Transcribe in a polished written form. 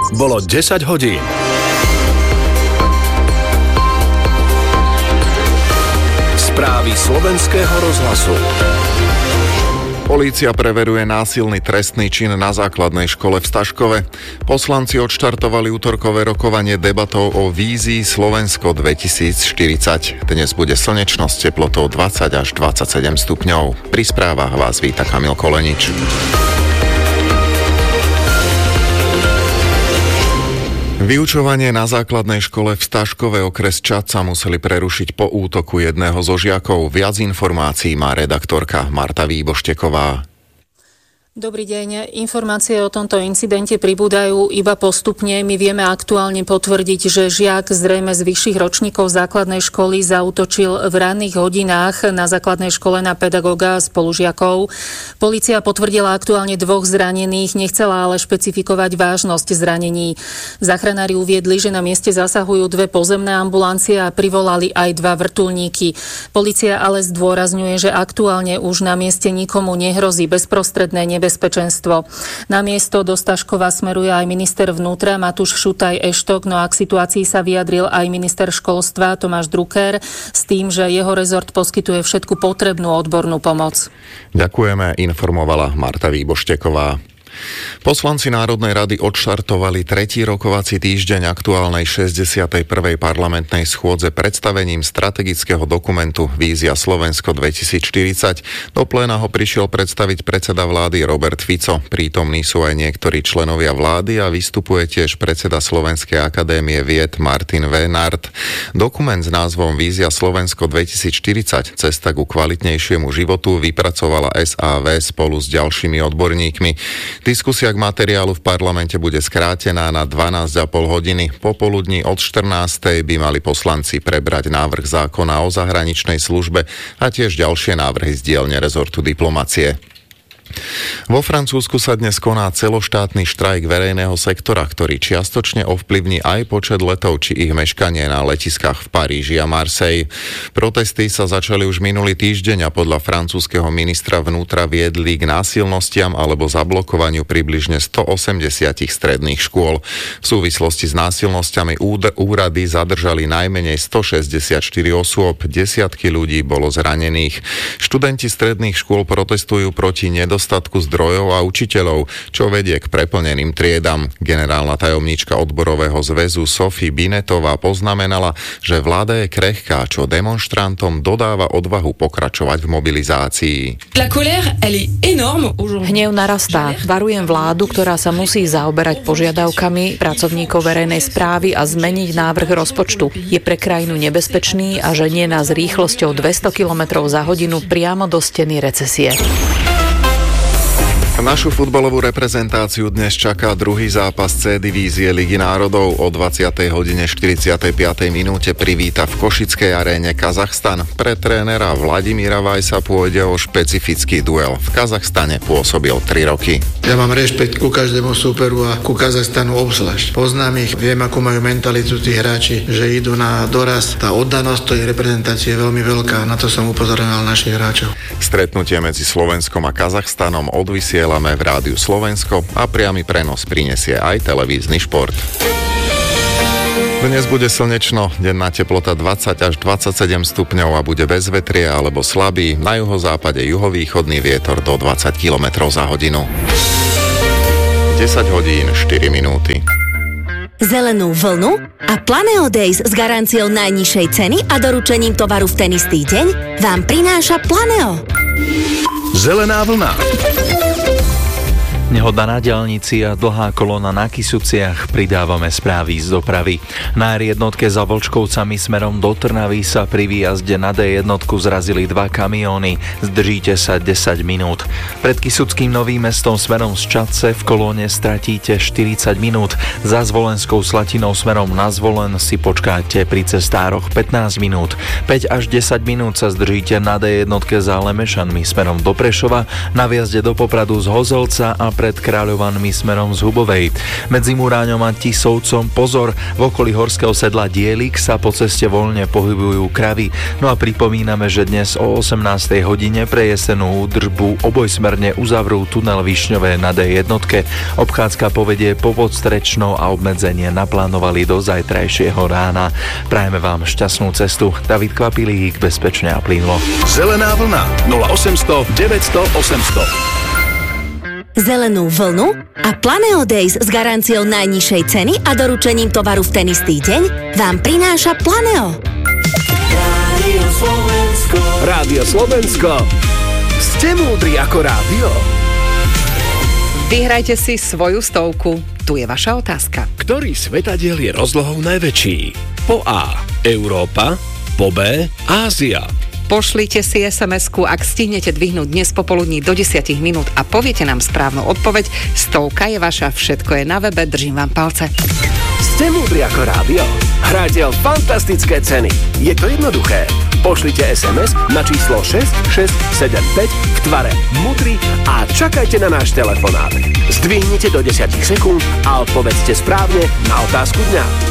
Bolo 10 hodín. Správy Slovenského rozhlasu. Polícia preveruje násilný trestný čin na základnej škole v Staškove. Poslanci odštartovali utorkové rokovanie debatou o vízii Slovensko 2040. Dnes bude slnečno s teplotou 20 až 27 stupňov. Pri správach vás víta Kamil Kolenič. Vyučovanie na základnej škole v Staškove okres Čad sa museli prerušiť po útoku jedného zo žiakov. Viac informácií má redaktorka Marta Výbošteková. Dobrý deň. Informácie o tomto incidente pribúdajú iba postupne. My vieme aktuálne potvrdiť, že žiak zrejme z vyšších ročníkov základnej školy zaútočil v ranných hodinách na základnej škole na pedagóga a spolužiakov. Polícia potvrdila aktuálne 2 zranených, nechcela ale špecifikovať vážnosť zranení. Záchranári uviedli, že na mieste zasahujú 2 pozemné ambulancie a privolali aj 2 vrtuľníky. Polícia ale zdôrazňuje, že aktuálne už na mieste nikomu nehrozí bezprostredné nebezpečenstvo. Na miesto do Staškova smeruje aj minister vnútra Matúš Šutaj Eštok, no a k situácii sa vyjadril aj minister školstva Tomáš Drucker s tým, že jeho rezort poskytuje všetku potrebnú odbornú pomoc. Ďakujeme, informovala Marta Výbošteková. Poslanci Národnej rady odštartovali 3. rokovací týždeň aktuálnej 61. parlamentnej schôdze predstavením strategického dokumentu Vízia Slovensko 2040. Do pléna ho prišiel predstaviť predseda vlády Robert Fico. Prítomní sú aj niektorí členovia vlády a vystupuje tiež predseda Slovenskej akadémie vied Martin Vénard. Dokument s názvom Vízia Slovensko 2040 Cesta ku kvalitnejšiemu životu vypracovala SAV spolu s ďalšími odborníkmi. Diskusia k materiálu v parlamente bude skrátená na 12,5 hodiny. Popoludní od 14:00 by mali poslanci prebrať návrh zákona o zahraničnej službe a tiež ďalšie návrhy z dielne rezortu diplomacie. Vo Francúzsku sa dnes koná celoštátny štrajk verejného sektora, ktorý čiastočne ovplyvní aj počet letov či ich meškanie na letiskách v Paríži a Marseille. Protesty sa začali už minulý týždeň a podľa francúzskeho ministra vnútra viedli k násilnostiam alebo zablokovaniu približne 180 stredných škôl. V súvislosti s násilnosťami úrady zadržali najmenej 164 osôb, desiatky ľudí bolo zranených. Študenti stredných škôl protestujú proti nedostatku zdrojov a učiteľov, čo vedie k preplneným triedam. Generálna tajomníčka odborového zväzu Sophie Binetová poznamenala, že vláda je krehká, čo demonštrantom dodáva odvahu pokračovať v mobilizácii. Hnev narastá. Varujem vládu, ktorá sa musí zaoberať požiadavkami pracovníkov verejnej správy a zmeniť návrh rozpočtu. Je pre krajinu nebezpečný a ženie nás rýchlosťou 200 km za hodinu priamo do steny recesie. Našu futbalovú reprezentáciu dnes čaká druhý zápas C divízie Ligy národov. O 20:45 privíta v Košickej aréne Kazachstan. Pre trénera Vladimíra Vajsa pôjde o špecifický duel. V Kazachstane pôsobil 3 roky. Ja mám rešpekt ku každému súperu a ku Kazachstanu obzvlášť. Poznám ich, viem, akú majú mentalitu tí hráči, že idú na doraz. Tá oddanosť tej reprezentácie je veľmi veľká. Na to som upozorňoval našich hráčov. Stretnutie medzi Slovenskom a Kazachstanom odvysielame v Rádiu Slovensko a priamy prenos prinesie aj televízny šport. Dnes bude slnečno, denná teplota 20 až 27 stupňov a bude bez vetria alebo slabý, na juhozápade juhovýchodný vietor do 20 km za hodinu. 10 hodín 4 minúty. Zelenú vlnu a Planeo Days s garanciou najnižšej ceny a doručením tovaru v ten istý deň vám prináša Planeo. Zelená vlna. Nehoda na diaľnici a dlhá kolóna na Kysuciach, pridávame správy z dopravy. Na R1 za Vlčkovcami smerom do Trnavy sa pri výjazde na D1 zrazili 2 kamióny. Zdržíte sa 10 minút. Pred Kysuckým Novým Mestom smerom z Čadce v kolóne stratíte 40 minút. Za Zvolenskou Slatinou smerom na Zvolen si počkáte pri cestároch 15 minút. 5 až 10 minút sa zdržíte na D1 za Lemešanmi smerom do Prešova, na výjazde do Popradu z Hozelca a pred Kráľovanmi smerom z Hubovej. Medzi Muráňom a Tisovcom pozor, v okolí horského sedla Dielik sa po ceste voľne pohybujú kravy. No a pripomíname, že dnes o 18. hodine pre jesenú údržbu obojsmerne uzavrú tunel Višňové na D1. Obchádzka povedie po Podstrečnou a obmedzenie naplánovali do zajtrajšieho rána. Prajeme vám šťastnú cestu. David Kvapilík, bezpečne a plynulo. Zelená vlna 0800 900 800. Zelenú vlnu a Planeo Days s garanciou najnižšej ceny a doručením tovaru v ten istý deň vám prináša Planeo. Rádio Slovensko. Ste múdri ako rádio? Vyhrajte si svoju stovku. Tu je vaša otázka. Ktorý svetadiel je rozlohou najväčší? Po A. Európa, po B. Ázia. Pošlite si SMS-ku, ak stihnete dvihnúť dnes popoludní do 10 minút a poviete nám správnu odpoveď. Stovka je vaša, všetko je na webe, držím vám palce. Ste múdri ako rádio? Hráte o fantastické ceny. Je to jednoduché. Pošlite SMS na číslo 6675 v tvare múdri a čakajte na náš telefonát. Zdvihnite do 10 sekúnd a odpovedzte správne na otázku dňa.